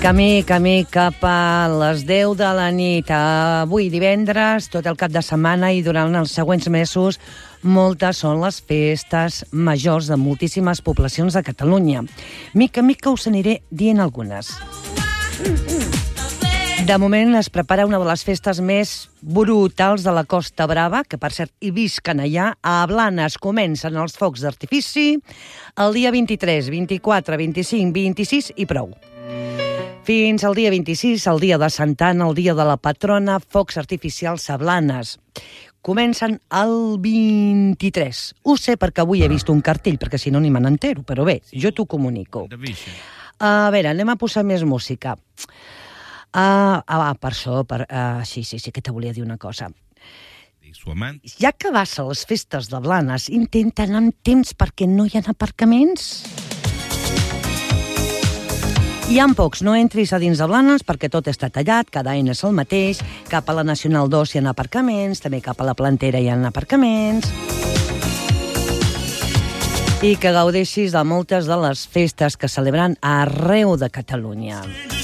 Camí cap a les 10 de la nit. Avui divendres, tot el cap de setmana i durant els següents mesos, moltes són les festes majors de moltíssimes poblacions de Catalunya. Mica en mica us aniré dient algunes. De moment es prepara una de les festes més brutals de la Costa Brava, que per cert hi visquen allà. A Blanes comencen els focs d'artifici el dia 23, 24, 25, 26 i prou. Fins al dia 26, el dia de Santa Anna, el dia de la patrona, focs artificials a Blanes. Comencen el 23. Ho sé perquè avui he vist un cartell, perquè si no ni me n'entero, però bé, jo t'ho comunico. A veure, anem a posar més música. Per això, sí, que te volia dir una cosa. Ja que vas a les festes de Blanes, intenta anar amb temps perquè no hi ha aparcaments. Hi ha pocs, no entris a dins de Blanes perquè tot està tallat, cada any és el mateix, cap a la Nacional 2 hi ha aparcaments, també cap a la Plantera hi ha aparcaments. I que gaudeixis de moltes de les festes que celebren arreu de Catalunya.